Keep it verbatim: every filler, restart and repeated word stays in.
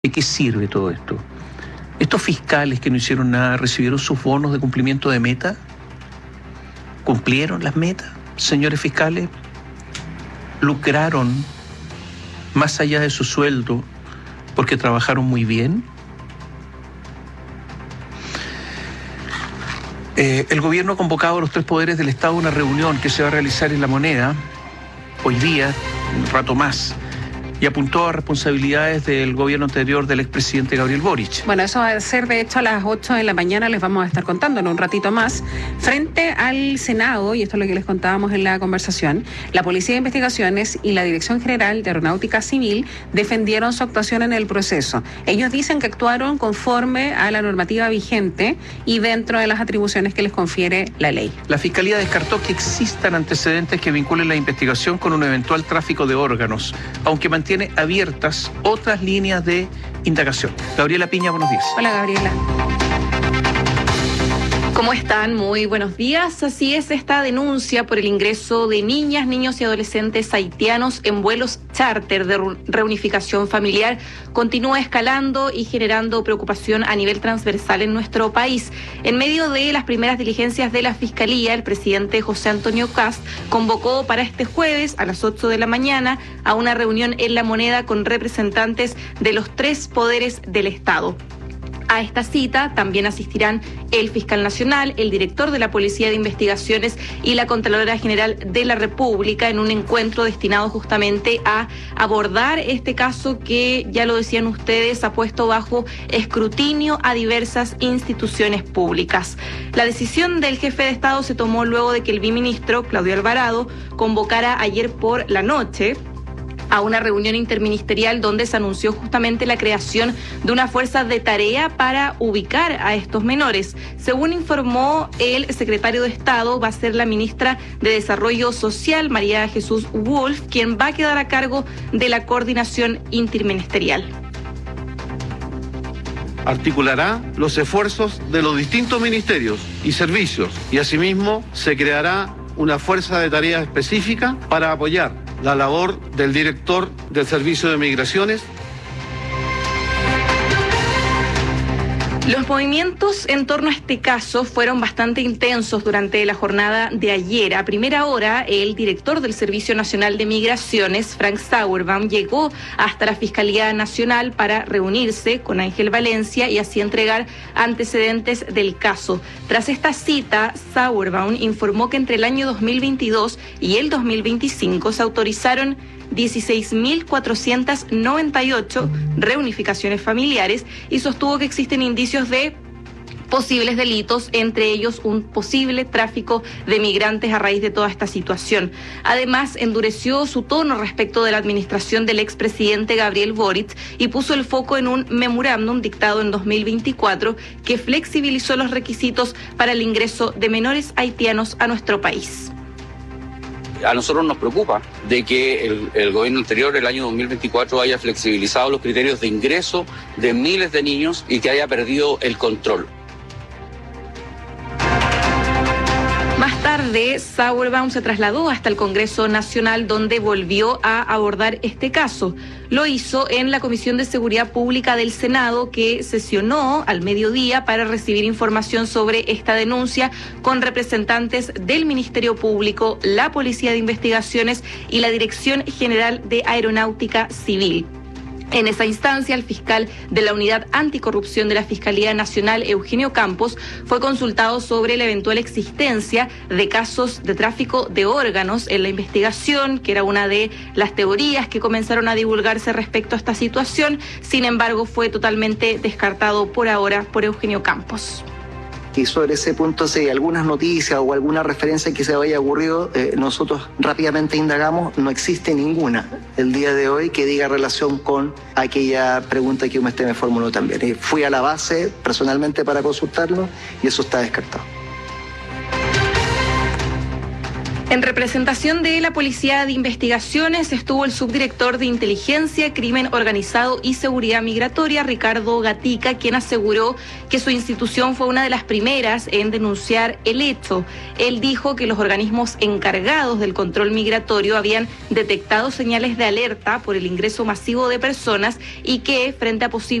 ¿De qué sirve todo esto? ¿Estos fiscales que no hicieron nada recibieron sus bonos de cumplimiento de meta? ¿Cumplieron las metas, señores fiscales? ¿Lucraron más allá de su sueldo porque trabajaron muy bien? Eh, el gobierno ha convocado a los tres poderes del Estado a una reunión que se va a realizar en La Moneda hoy día, un rato más, y apuntó a responsabilidades del gobierno anterior del expresidente Gabriel Boric. Bueno, eso va a ser de hecho a las ocho de la mañana, les vamos a estar contando en un ratito más. Frente al Senado, y esto es lo que les contábamos en la conversación, la Policía de Investigaciones y la Dirección General de Aeronáutica Civil defendieron su actuación en el proceso. Ellos dicen que actuaron conforme a la normativa vigente y dentro de las atribuciones que les confiere la ley. La Fiscalía descartó que existan antecedentes que vinculen la investigación con un eventual tráfico de órganos, aunque mantiene tiene abiertas otras líneas de indagación. Gabriela Piña, buenos días. Hola, Gabriela. ¿Cómo están? Muy buenos días. Así es, esta denuncia por el ingreso de niñas, niños y adolescentes haitianos en vuelos charter de reunificación familiar continúa escalando y generando preocupación a nivel transversal en nuestro país. En medio de las primeras diligencias de la Fiscalía, el presidente José Antonio Kast convocó para este jueves a las ocho de la mañana a una reunión en La Moneda con representantes de los tres poderes del Estado. A esta cita también asistirán el fiscal nacional, el director de la Policía de Investigaciones y la Contralora General de la República en un encuentro destinado justamente a abordar este caso que, ya lo decían ustedes, ha puesto bajo escrutinio a diversas instituciones públicas. La decisión del jefe de Estado se tomó luego de que el viceministro, Claudio Alvarado, convocara ayer por la noche a una reunión interministerial donde se anunció justamente la creación de una fuerza de tarea para ubicar a estos menores. Según informó el secretario de Estado, va a ser la ministra de Desarrollo Social, María Jesús Wolf, quien va a quedar a cargo de la coordinación interministerial. Articulará los esfuerzos de los distintos ministerios y servicios y asimismo se creará una fuerza de tarea específica para apoyar la labor del director del Servicio de Migraciones. Los movimientos en torno a este caso fueron bastante intensos durante la jornada de ayer. A primera hora, el director del Servicio Nacional de Migraciones, Frank Sauerbaum, llegó hasta la Fiscalía Nacional para reunirse con Ángel Valencia y así entregar antecedentes del caso. Tras esta cita, Sauerbaum informó que entre el año dos mil veintidós y el dos mil veinticinco se autorizaron dieciséis mil cuatrocientas noventa y ocho reunificaciones familiares y sostuvo que existen indicios de posibles delitos, entre ellos un posible tráfico de migrantes a raíz de toda esta situación. Además, endureció su tono respecto de la administración del expresidente Gabriel Boric y puso el foco en un memorándum dictado en dos mil veinticuatro que flexibilizó los requisitos para el ingreso de menores haitianos a nuestro país. A nosotros nos preocupa de que el, el gobierno anterior, el año dos mil veinticuatro, haya flexibilizado los criterios de ingreso de miles de niños y que haya perdido el control. Más tarde, Sauerbaum se trasladó hasta el Congreso Nacional, donde volvió a abordar este caso. Lo hizo en la Comisión de Seguridad Pública del Senado, que sesionó al mediodía para recibir información sobre esta denuncia con representantes del Ministerio Público, la Policía de Investigaciones y la Dirección General de Aeronáutica Civil. En esa instancia, el fiscal de la Unidad Anticorrupción de la Fiscalía Nacional, Eugenio Campos, fue consultado sobre la eventual existencia de casos de tráfico de órganos en la investigación, que era una de las teorías que comenzaron a divulgarse respecto a esta situación. Sin embargo, fue totalmente descartado por ahora por Eugenio Campos. Y sobre ese punto, si hay algunas noticias o alguna referencia que se haya ocurrido, eh, nosotros rápidamente indagamos, no existe ninguna el día de hoy que diga relación con aquella pregunta que usted me formuló también. Eh, fui a la base personalmente para consultarlo y eso está descartado. En representación de la Policía de Investigaciones estuvo el subdirector de Inteligencia, Crimen Organizado y Seguridad Migratoria, Ricardo Gatica, quien aseguró que su institución fue una de las primeras en denunciar el hecho. Él dijo que los organismos encargados del control migratorio habían detectado señales de alerta por el ingreso masivo de personas y que, frente a posibles